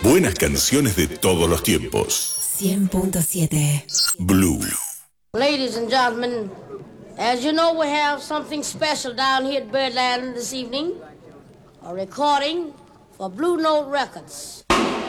Buenas canciones de todos los tiempos. 100.7 Blue. Ladies and gentlemen, as you know, we have something special down here at Birdland this evening. A recording for Blue Note Records.